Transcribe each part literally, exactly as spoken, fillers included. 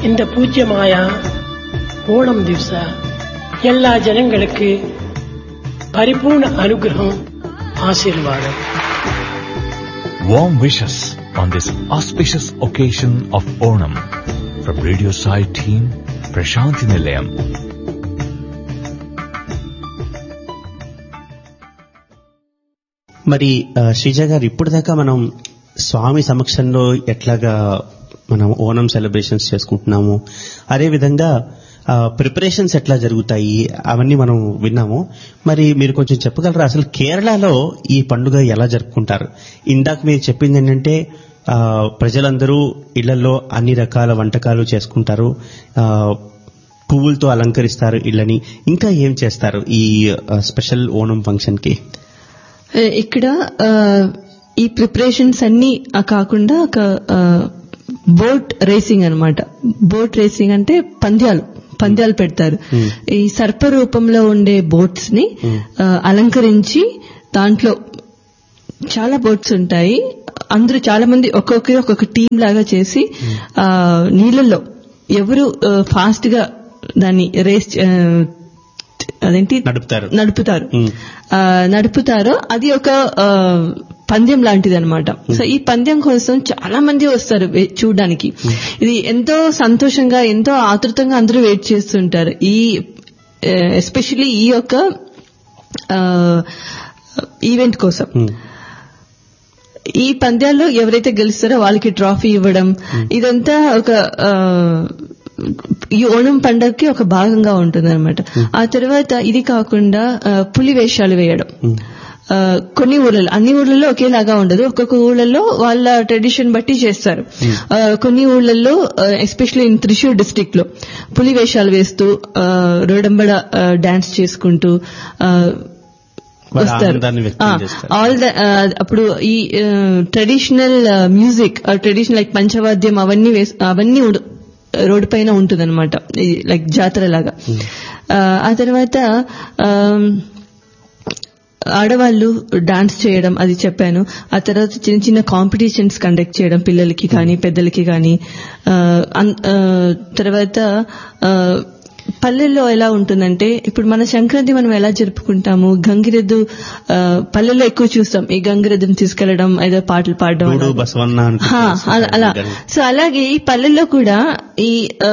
இந்த பூஜ்யமாய ஓணம் ದಿವಸ எல்லா ஜனங்களுக்கு பரிபூர்ண அனுகிரகம் ஆசீர்வாதம். Warm wishes on this auspicious occasion of Onam from Radio Sai team, Prashanthi Nilayam. మరి శ్రీజ గారు, ఇప్పుడు దాకా మనం స్వామి సమక్షంలో ఎట్లాగా మనం ఓనం సెలబ్రేషన్స్ చేసుకుంటున్నాము, అదేవిధంగా ప్రిపరేషన్స్ ఎట్లా జరుగుతాయి అవన్నీ మనం విన్నాము. మరి మీరు కొంచెం చెప్పగలరా, అసలు కేరళలో ఈ పండుగ ఎలా జరుపుకుంటారు? ఇందాక మీరు చెప్పింది ఏంటంటే ప్రజలందరూ ఇళ్లలో అన్ని రకాల వంటకాలు చేసుకుంటారు, పువ్వులతో అలంకరిస్తారు ఇళ్ళని. ఇంకా ఏం చేస్తారు ఈ స్పెషల్ ఓనం ఫంక్షన్ కి? ఇక్కడ ఈ ప్రిపరేషన్స్ అన్ని కాకుండా ఒక బోట్ రేసింగ్ అన్నమాట. బోట్ రేసింగ్ అంటే పంద్యాలు పంద్యాలు పెడతారు. ఈ సర్ప రూపంలో ఉండే బోట్స్ ని అలంకరించి, దాంట్లో చాలా బోట్స్ ఉంటాయి, అందరూ చాలా మంది ఒక్కొక్కరు ఒక్కొక్క టీం లాగా చేసి ఆ నీళ్ళల్లో ఎవరు ఫాస్ట్ గా దాన్ని రేస్ అదేంటి నడుపుతారు నడుపుతారు నడుపుతారో అది ఒక పందెం లాంటిది అనమాట. సో ఈ పందెం కోసం చాలా మంది వస్తారు చూడడానికి. ఇది ఎంతో సంతోషంగా ఎంతో ఆతృతంగా అందరూ వెయిట్ చేస్తుంటారు. ఈ ఎస్పెషల్లీ ఈ యొక్క ఈవెంట్ కోసం. ఈ పంద్యాల్లో ఎవరైతే గెలుస్తారో వాళ్ళకి ట్రాఫీ ఇవ్వడం, ఇదంతా ఒక ఈ ఓణం పండుగకి ఒక భాగంగా ఉంటుంది అనమాట. ఆ తర్వాత ఇది కాకుండా పులి వేషాలు వేయడం కొన్ని ఊర్లలో, అన్ని ఊర్లలో ఒకేలాగా ఉండదు, ఒక్కొక్క ఊళ్ళల్లో వాళ్ళ ట్రెడిషన్ బట్టి చేస్తారు. కొన్ని ఊళ్ళల్లో ఎస్పెషల్లీ ఇన్ త్రిశూర్ డిస్ట్రిక్ట్ లో పులి వేషాలు వేస్తూ రోడంబడ డాన్స్ చేసుకుంటూ వస్తారు. ఆల్ ద అప్పుడు ఈ ట్రెడిషనల్ మ్యూజిక్, ట్రెడిషనల్ లైక్ పంచవాద్యం అవన్నీ అవన్నీ రోడ్డు పైన ఉంటుందన్నమాట, లైక్ జాతర లాగా. ఆ తర్వాత ఆడవాళ్లు డాన్స్ చేయడం అది చెప్పాను. ఆ తర్వాత చిన్న చిన్న కాంపిటీషన్స్ కండక్ట్ చేయడం పిల్లలకి కానీ పెద్దలకి కానీ. తర్వాత పల్లెల్లో ఎలా ఉంటుందంటే, ఇప్పుడు మన సంక్రాంతి మనం ఎలా జరుపుకుంటాము, గంగిరెద్దు పల్లెల్లో ఎక్కువ చూస్తాం, ఈ గంగిరెద్దుని తీసుకెళ్లడం, ఏదో పాటలు పాడడం అలా. సో అలాగే ఈ పల్లెల్లో కూడా ఈ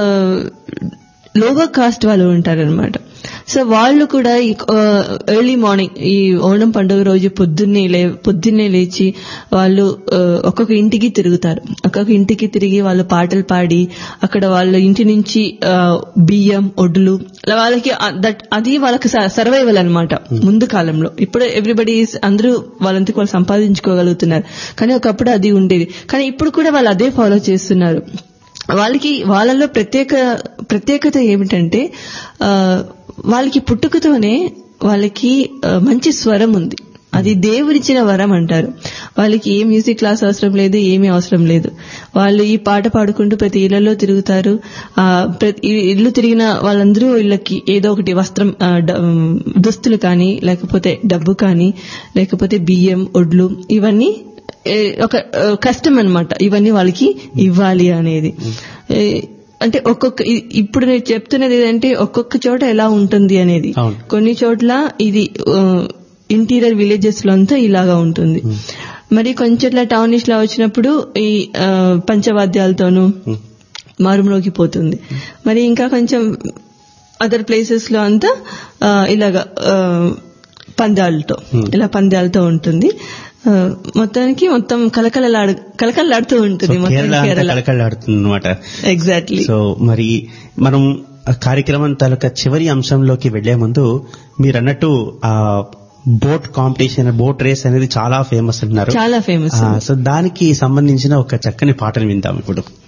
లోవర్ కాస్ట్ వాళ్ళు ఉంటారనమాట. సో వాళ్ళు కూడా ఈ ఎర్లీ మార్నింగ్ ఈ ఓణం పండుగ రోజు పొద్దున్నే లే పొద్దున్నే లేచి వాళ్ళు ఒక్కొక్క ఇంటికి తిరుగుతారు. ఒక్కొక్క ఇంటికి తిరిగి వాళ్ళు పాటలు పాడి అక్కడ వాళ్ళ ఇంటి నుంచి బియ్యం ఒడ్లు వాళ్ళకి దట్ అది వాళ్ళకి సర్వైవల్ అనమాట ముందు కాలంలో. ఇప్పుడు ఎవ్రీబడి అందరూ వాళ్ళంతకు వాళ్ళు సంపాదించుకోగలుగుతున్నారు, కానీ ఒకప్పుడు అది ఉండేది. కానీ ఇప్పుడు కూడా వాళ్ళు అదే ఫాలో చేస్తున్నారు. వాళ్ళకి వాళ్ళలో ప్రత్యేక ప్రత్యేకత ఏమిటంటే వాళ్ళకి పుట్టుకతోనే వాళ్ళకి మంచి స్వరం ఉంది, అది దేవుడిచ్చిన వరం అంటారు. వాళ్ళకి ఏ మ్యూజిక్ క్లాస్ అవసరం లేదు, ఏమీ అవసరం లేదు. వాళ్ళు ఈ పాట పాడుకుంటూ ప్రతి ఇళ్లలో తిరుగుతారు. ఆ ప్రతి ఇల్లు తిరిగిన వాళ్ళందరూ ఇళ్ళకి ఏదో ఒకటి వస్త్రం, దుస్తులు కానీ, లేకపోతే డబ్బు కానీ, లేకపోతే బియ్యం ఒడ్లు, ఇవన్నీ ఒక కష్టం అన్నమాట. ఇవన్నీ వాళ్ళకి ఇవ్వాలి అనేది. అంటే ఒక్కొక్క ఇప్పుడు నేను చెప్తున్నది ఏంటంటే ఒక్కొక్క చోట ఎలా ఉంటుంది అనేది. కొన్ని చోట్ల ఇది ఇంటీరియర్ విలేజెస్ లో అంతా ఇలాగా ఉంటుంది. మరి కొంచెంట్లా టౌనిష్ లా వచ్చినప్పుడు ఈ పంచవాద్యాలతోనూ మారుమ్రోగిపోతుంది. మరి ఇంకా కొంచెం అదర్ ప్లేసెస్ లో అంతా ఇలాగా పందాలతో ఇలా పందాలతో ఉంటుంది. మొత్తానికి మొత్తం కలకలలాడు కలకలలాడుతూ ఉంటుంది కలకలలాడుతుంది అనమాట. ఎగ్జాక్ట్లీ. సో మరి మనం కార్యక్రమం తాలూకా చివరి అంశంలోకి వెళ్లే ముందు మీరు అన్నట్టు ఆ బోట్ కాంపిటీషన్, బోట్ రేస్ అనేది చాలా ఫేమస్ అంటున్నారు. చాలా ఫేమస్. సో దానికి సంబంధించిన ఒక చక్కని పాటను విందాం ఇప్పుడు.